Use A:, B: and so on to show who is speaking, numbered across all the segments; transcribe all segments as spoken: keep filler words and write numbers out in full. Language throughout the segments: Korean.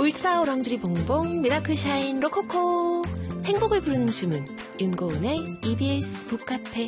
A: 울트라 오랑지리 봉봉 미라클 샤인 로코코 행복을 부르는 주문 윤고은의 이비에스 북카페.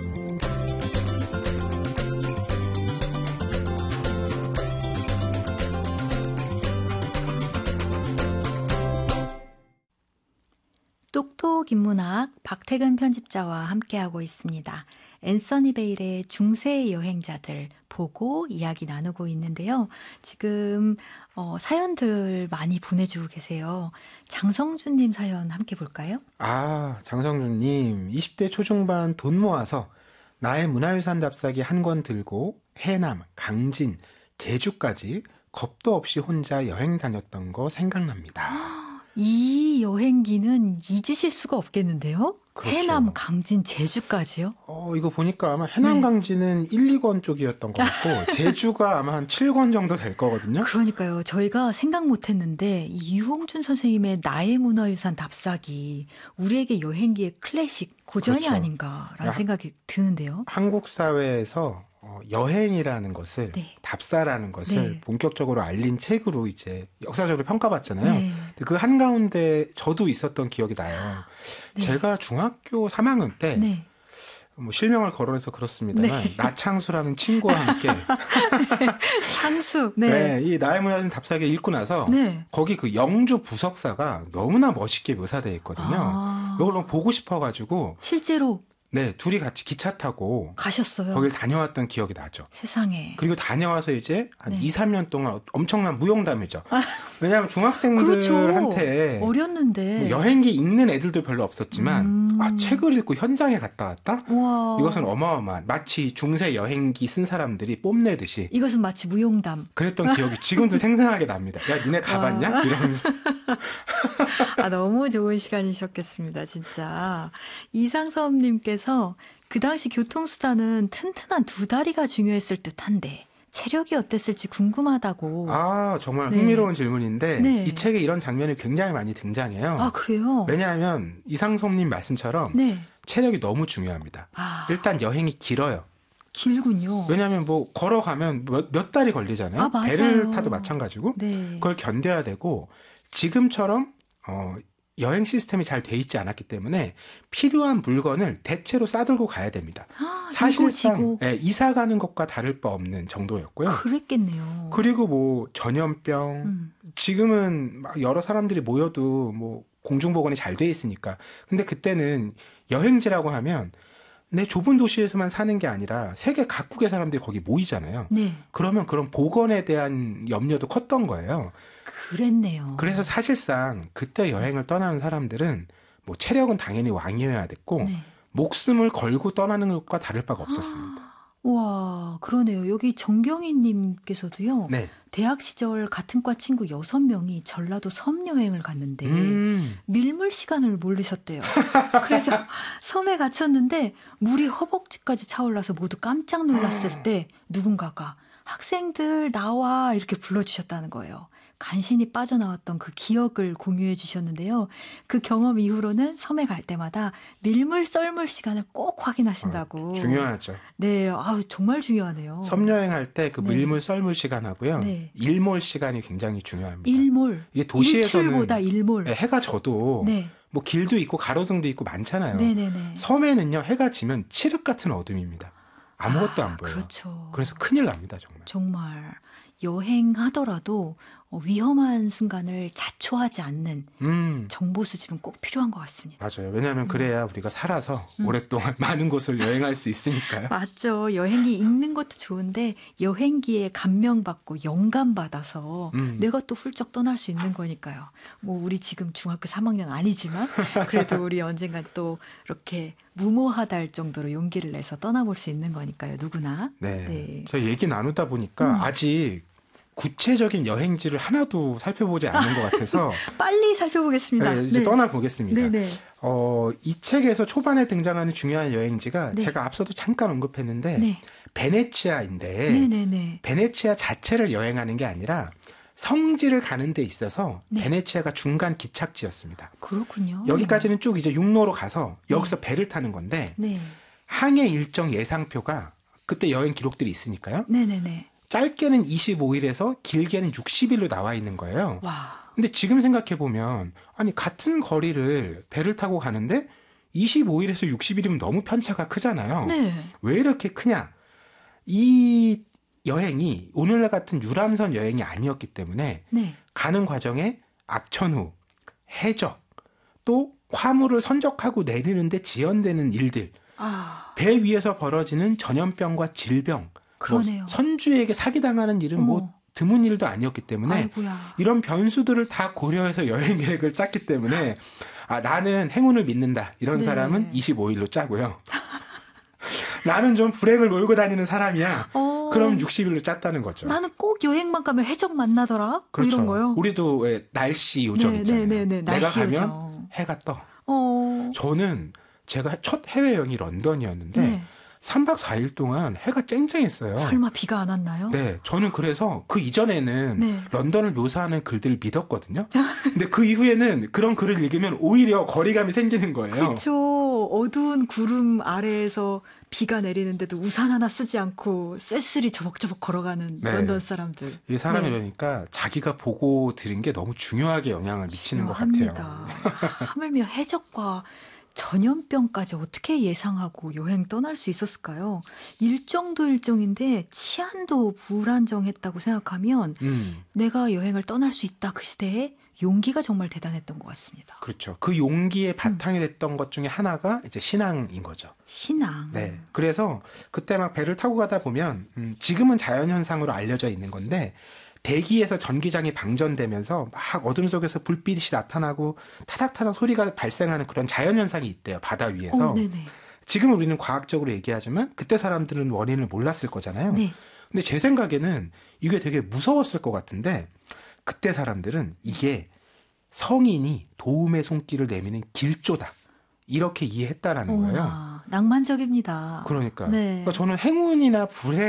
B: 똑똑 인문학 박태근 편집자와 함께하고 있습니다. 앤서니 베일의 중세 여행자들 보고 이야기 나누고 있는데요. 지금 어, 사연들 많이 보내주고 계세요. 장성준님 사연 함께 볼까요?
C: 아, 장성준님. 이십 대 초중반 돈 모아서 나의 문화유산 답사기 한 권 들고 해남, 강진, 제주까지 겁도 없이 혼자 여행 다녔던 거 생각납니다.
B: 이 여행기는 잊으실 수가 없겠는데요?
C: 그렇죠.
B: 해남, 강진, 제주까지요?
C: 어, 이거 보니까 아마 해남, 네. 강진은 일, 이 권 쪽이었던 것 같고 제주가 아마 한 칠 권 정도 될 거거든요.
B: 그러니까요. 저희가 생각 못했는데 이 유홍준 선생님의 나의 문화유산 답사기 우리에게 여행기의 클래식 고전이 그렇죠. 아닌가라는 야, 생각이 드는데요. 한국
C: 사회에서 어, 여행이라는 것을 네. 답사라는 것을 네. 본격적으로 알린 책으로 이제 역사적으로 평가받잖아요. 네. 그 한가운데 저도 있었던 기억이 나요. 네. 제가 중학교 삼 학년 때 네. 뭐 실명을 거론해서 그렇습니다만 네. 나창수라는 친구와 함께
B: 네. 창수 네.
C: 네, 이 나의 문화유산 답사기를 읽고 나서 네. 거기 그 영주 부석사가 너무나 멋있게 묘사되어 있거든요. 아. 이걸 너무 보고 싶어가지고
B: 실제로
C: 네, 둘이 같이 기차 타고
B: 가셨어요.
C: 거길 다녀왔던 기억이 나죠.
B: 세상에.
C: 그리고 다녀와서 이제 한
B: 네.
C: 이, 삼 년 동안 엄청난 무용담이죠. 아. 왜냐하면 중학생들한테
B: 그렇죠. 어렸는데
C: 뭐 여행기 읽는 애들도 별로 없었지만 음. 아, 책을 읽고 현장에 갔다 왔다?
B: 우와.
C: 이것은 어마어마한 마치 중세 여행기 쓴 사람들이 뽐내듯이
B: 이것은 마치 무용담.
C: 그랬던 기억이 지금도 생생하게 납니다. 야, 니네 가봤냐? 와. 이러면서.
B: 아, 너무 좋은 시간이셨겠습니다. 진짜. 이상섭님께서 그 당시 교통수단은 튼튼한 두 다리가 중요했을 듯한데 체력이 어땠을지 궁금하다고.
C: 아, 정말 네. 흥미로운 질문인데 네. 이 책에 이런 장면이 굉장히 많이 등장해요.
B: 아, 그래요?
C: 왜냐하면 이상섭님 말씀처럼 네. 체력이 너무 중요합니다. 아. 일단 여행이 길어요.
B: 길군요.
C: 왜냐하면 뭐 걸어가면 몇, 몇 달이 걸리잖아요.
B: 아, 맞아요.
C: 배를 타도 마찬가지고
B: 네.
C: 그걸 견뎌야 되고 지금처럼 어, 여행 시스템이 잘 돼 있지 않았기 때문에 필요한 물건을 대체로 싸들고 가야 됩니다.
B: 아,
C: 사실상 예, 이사 가는 것과 다를 바 없는 정도였고요.
B: 그랬겠네요.
C: 그리고 뭐 전염병
B: 음.
C: 지금은 막 여러 사람들이 모여도 뭐 공중보건이 잘 돼 있으니까. 근데 그때는 여행지라고 하면 내 좁은 도시에서만 사는 게 아니라 세계 각국의 사람들이 거기 모이잖아요.
B: 네.
C: 그러면 그런 보건에 대한 염려도 컸던 거예요.
B: 그랬네요.
C: 그래서 사실상 그때 여행을 떠나는 사람들은 뭐 체력은 당연히 왕이어야 됐고 네. 목숨을 걸고 떠나는 것과 다를 바가 없었습니다.
B: 와, 그러네요. 여기 정경희님께서도요. 네. 대학 시절 같은 과 친구 여섯 명이 전라도 섬 여행을 갔는데 음. 밀물 시간을 모르셨대요. 그래서 섬에 갇혔는데 물이 허벅지까지 차올라서 모두 깜짝 놀랐을 때 누군가가 학생들 나와 이렇게 불러주셨다는 거예요. 간신히 빠져나왔던 그 기억을 공유해 주셨는데요. 그 경험 이후로는 섬에 갈 때마다 밀물 썰물 시간을 꼭 확인하신다고.
C: 어, 중요하죠.
B: 네, 아우 정말 중요하네요.
C: 섬 여행할 때 그
B: 네.
C: 밀물 썰물 시간하고요. 네. 일몰 시간이 굉장히 중요합니다.
B: 일몰.
C: 이게 도시에서는
B: 일출보다 일몰.
C: 해가 져도 네. 뭐 길도 있고 가로등도 있고 많잖아요.
B: 네네네.
C: 섬에는요 해가 지면 칠흑 같은 어둠입니다. 아무것도
B: 아,
C: 안 보여요.
B: 그렇죠.
C: 그래서 큰일 납니다, 정말.
B: 정말 여행하더라도 위험한 순간을 자초하지 않는 음. 정보 수집은 꼭 필요한 것 같습니다.
C: 맞아요. 왜냐하면 그래야 우리가 살아서 음. 오랫동안 많은 곳을 여행할 수 있으니까요.
B: 맞죠. 여행기 읽는 것도 좋은데 여행기에 감명받고 영감받아서 음. 내가 또 훌쩍 떠날 수 있는 거니까요. 뭐 우리 지금 중학교 삼 학년 아니지만 그래도 우리 언젠간 또 이렇게 무모하다 할 정도로 용기를 내서 떠나볼 수 있는 거니까요. 누구나.
C: 네. 네. 저희 얘기 나누다 보니까 음. 아직 구체적인 여행지를 하나도 살펴보지 않은 것 같아서
B: 빨리 살펴보겠습니다.
C: 네, 이제
B: 네.
C: 떠나보겠습니다.
B: 네네.
C: 어, 이 책에서 초반에 등장하는 중요한 여행지가 네. 제가 앞서도 잠깐 언급했는데 네. 베네치아인데 네네네. 베네치아 자체를 여행하는 게 아니라 성지를 가는 데 있어서 네. 베네치아가 중간 기착지였습니다.
B: 그렇군요.
C: 여기까지는 쭉 이제 육로로 가서 여기서 네. 배를 타는 건데 네. 항해 일정 예상표가 그때 여행 기록들이 있으니까요.
B: 네네네.
C: 짧게는 이십오 일에서 길게는 육십 일로 나와 있는 거예요.
B: 와.
C: 근데 지금 생각해 보면 아니 같은 거리를 배를 타고 가는데 이십오 일에서 육십 일이면 너무 편차가 크잖아요.
B: 네.
C: 왜 이렇게 크냐? 이 여행이 오늘날 같은 유람선 여행이 아니었기 때문에
B: 네.
C: 가는 과정에 악천후, 해적, 또 화물을 선적하고 내리는데 지연되는 일들,
B: 아.
C: 배 위에서 벌어지는 전염병과 질병,
B: 그러네요.
C: 뭐 선주에게 사기당하는 일은 어머. 뭐 드문 일도 아니었기 때문에
B: 아이고야.
C: 이런 변수들을 다 고려해서 여행 계획을 짰기 때문에 아 나는 행운을 믿는다 이런
B: 네.
C: 사람은 이십오 일로 짜고요. 나는 좀 불행을 몰고 다니는 사람이야. 어... 그럼 육십 일로 짰다는 거죠.
B: 나는 꼭 여행만 가면 해적 만나더라.
C: 그렇죠.
B: 뭐 이런 거요.
C: 우리도 왜 날씨 요정
B: 네,
C: 있잖아요.
B: 네, 네, 네.
C: 내가
B: 날씨
C: 가면
B: 요정.
C: 해가 떠.
B: 어...
C: 저는 제가 첫 해외여행이 런던이었는데
B: 네.
C: 삼 박 사 일 동안 해가 쨍쨍했어요.
B: 설마 비가 안 왔나요?
C: 네. 저는 그래서 그 이전에는
B: 네.
C: 런던을 묘사하는 글들을 믿었거든요. 근데 그 이후에는 그런 글을 읽으면 오히려 거리감이 생기는 거예요.
B: 그렇죠. 어두운 구름 아래에서 비가 내리는데도 우산 하나 쓰지 않고 쓸쓸히 저벅저벅 걸어가는 네. 런던 사람들.
C: 이 사람이 네. 그러니까 자기가 보고 들은 게 너무 중요하게 영향을 미치는
B: 중요합니다.
C: 것 같아요.
B: 하물며 해적과 전염병까지 어떻게 예상하고 여행 떠날 수 있었을까요? 일정도 일정인데 치안도 불안정했다고 생각하면 음. 내가 여행을 떠날 수 있다 그 시대에 용기가 정말 대단했던 것 같습니다.
C: 그렇죠. 그 용기의 바탕이 됐던 음. 것 중에 하나가 이제 신앙인 거죠.
B: 신앙.
C: 네. 그래서 그때 막 배를 타고 가다 보면 음, 지금은 자연현상으로 알려져 있는 건데 대기에서 전기장이 방전되면서 막 어둠 속에서 불빛이 나타나고 타닥타닥 소리가 발생하는 그런 자연현상이 있대요. 바다 위에서.
B: 어, 네네.
C: 지금 우리는 과학적으로 얘기하지만 그때 사람들은 원인을 몰랐을 거잖아요.
B: 네.
C: 근데 제 생각에는 이게 되게 무서웠을 것 같은데 그때 사람들은 이게 성인이 도움의 손길을 내미는 길조다. 이렇게 이해했다라는
B: 오나,
C: 거예요.
B: 낭만적입니다.
C: 그러니까.
B: 네.
C: 그러니까 저는 행운이나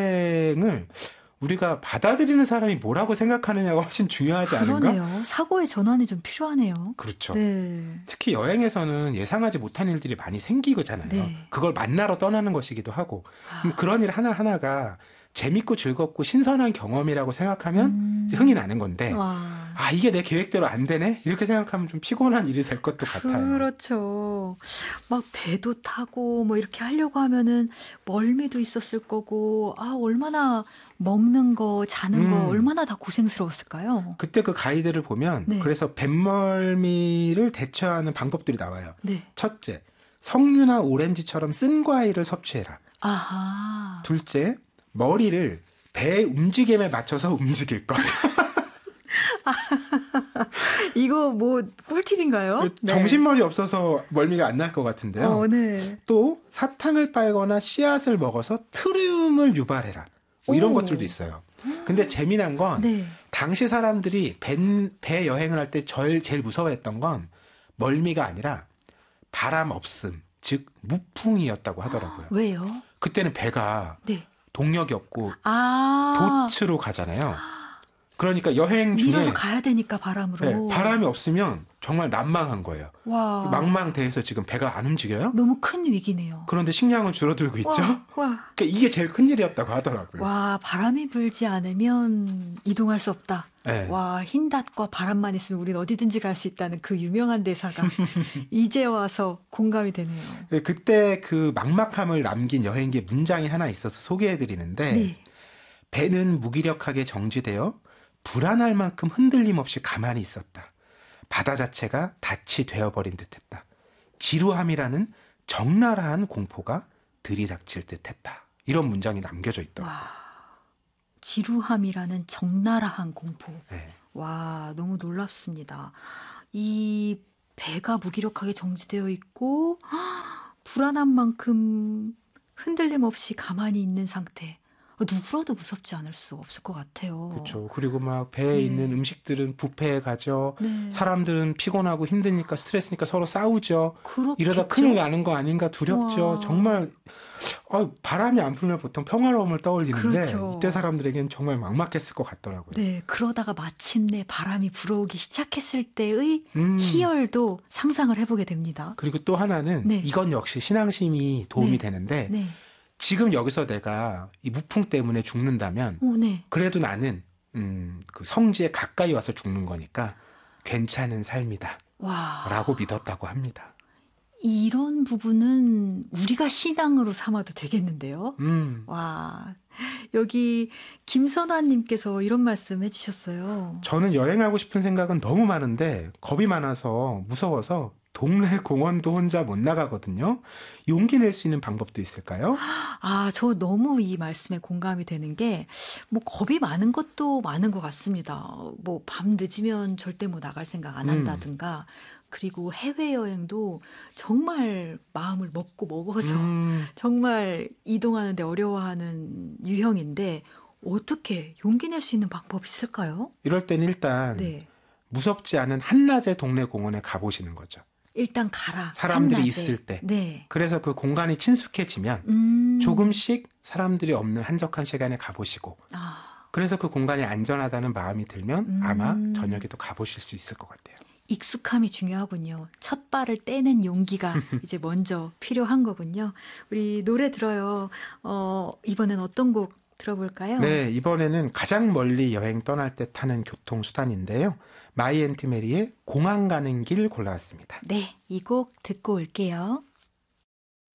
C: 불행을 우리가 받아들이는 사람이 뭐라고 생각하느냐가 훨씬 중요하지 않은가?
B: 그러네요. 사고의 전환이 좀 필요하네요.
C: 그렇죠.
B: 네.
C: 특히 여행에서는 예상하지 못한 일들이 많이 생기잖아요. 네. 그걸 만나러 떠나는 것이기도 하고. 아. 그런 일 하나하나가 재밌고 즐겁고 신선한 경험이라고 생각하면 음. 흥이 나는 건데 와. 아 이게 내 계획대로 안 되네? 이렇게 생각하면 좀 피곤한 일이 될 것도 같아요.
B: 그렇죠. 막 배도 타고 뭐 이렇게 하려고 하면은 멀미도 있었을 거고 아 얼마나 먹는 거 자는 음. 거 얼마나 다 고생스러웠을까요?
C: 그때 그 가이드를 보면 네. 그래서 뱃멀미를 대처하는 방법들이 나와요. 네. 첫째, 석류나 오렌지처럼 쓴 과일을 섭취해라.
B: 아하.
C: 둘째, 머리를 배의 움직임에 맞춰서 움직일 것.
B: 이거 뭐 꿀팁인가요?
C: 정신머리 네. 없어서 멀미가 안 날 것 같은데요.
B: 어, 네.
C: 또 사탕을 빨거나 씨앗을 먹어서 트리움을 유발해라. 뭐 이런 오. 것들도 있어요. 근데 재미난 건 네. 당시 사람들이 배, 배 여행을 할 때 제일, 제일 무서워했던 건 멀미가 아니라 바람 없음, 즉 무풍이었다고 하더라고요.
B: 왜요?
C: 그때는 배가 네. 동력이 없고
B: 아~
C: 도츠로 가잖아요. 그러니까 여행 중에
B: 밀어서 가야 되니까 바람으로.
C: 네, 바람이 없으면 정말 난망한 거예요.
B: 와.
C: 망망대해서 지금 배가 안 움직여요?
B: 너무 큰 위기네요.
C: 그런데 식량은 줄어들고 있죠.
B: 와, 와.
C: 그러니까 이게 제일 큰 일이었다고 하더라고요.
B: 와, 바람이 불지 않으면 이동할 수 없다. 네. 와, 흰닷과 바람만 있으면 우린 어디든지 갈 수 있다는 그 유명한 대사가 이제 와서 공감이 되네요.
C: 네, 그때 그 막막함을 남긴 여행기의 문장이 하나 있어서 소개해드리는데 네. 배는 무기력하게 정지되어 불안할 만큼 흔들림 없이 가만히 있었다. 바다 자체가 닻이 되어버린 듯했다. 지루함이라는 적나라한 공포가 들이닥칠 듯했다. 이런 문장이 남겨져 있더라고요.
B: 와, 지루함이라는 적나라한 공포.
C: 네.
B: 와, 너무 놀랍습니다. 이 배가 무기력하게 정지되어 있고 불안한 만큼 흔들림 없이 가만히 있는 상태. 누구라도 무섭지 않을 수 없을 것 같아요.
C: 그렇죠. 그리고 막 배에 네. 있는 음식들은 뷔페에 가죠.
B: 네.
C: 사람들은 피곤하고 힘드니까 스트레스니까 서로 싸우죠.
B: 그렇겠죠?
C: 이러다 큰일 나는 거 아닌가 두렵죠. 와. 정말 어, 바람이 안 불면 보통 평화로움을 떠올리는데
B: 그렇죠.
C: 이때 사람들에게는 정말 막막했을 것 같더라고요.
B: 네, 그러다가 마침내 바람이 불어오기 시작했을 때의 음. 희열도 상상을 해보게 됩니다.
C: 그리고 또 하나는 네. 이건 역시 신앙심이 도움이
B: 네.
C: 되는데
B: 네.
C: 지금 여기서 내가 이 무풍 때문에 죽는다면
B: 오, 네.
C: 그래도 나는 음, 그 성지에 가까이 와서 죽는 거니까 괜찮은 삶이다. 와. 라고 믿었다고 합니다.
B: 이런 부분은 우리가 신앙으로 삼아도 되겠는데요.
C: 음.
B: 와, 여기 김선화님께서 이런 말씀 해주셨어요.
C: 저는 여행하고 싶은 생각은 너무 많은데 겁이 많아서 무서워서 동네 공원도 혼자 못 나가거든요. 용기 낼 수 있는 방법도 있을까요?
B: 아, 저 너무 이 말씀에 공감이 되는 게, 뭐, 겁이 많은 것도 많은 것 같습니다. 뭐, 밤 늦으면 절대 뭐 나갈 생각 안 한다든가, 음. 그리고 해외여행도 정말 마음을 먹고 먹어서 음. 정말 이동하는데 어려워하는 유형인데, 어떻게 용기 낼 수 있는 방법이 있을까요?
C: 이럴 땐 일단 네. 무섭지 않은 한낮의 동네 공원에 가보시는 거죠.
B: 일단 가라.
C: 사람들이
B: 한낮에.
C: 있을 때.
B: 네.
C: 그래서 그 공간이 친숙해지면 음. 조금씩 사람들이 없는 한적한 시간에 가보시고 아. 그래서 그 공간이 안전하다는 마음이 들면 음. 아마 저녁에도 가보실 수 있을 것 같아요.
B: 익숙함이 중요하군요. 첫 발을 떼는 용기가 이제 먼저 필요한 거군요. 우리 노래 들어요. 어, 이번엔 어떤 곡 들어볼까요?
C: 네, 이번에는 가장 멀리 여행 떠날 때 타는 교통수단인데요. 마이 앤트 메리의 공항 가는 길 골라왔습니다.
B: 네, 이 곡 듣고 올게요.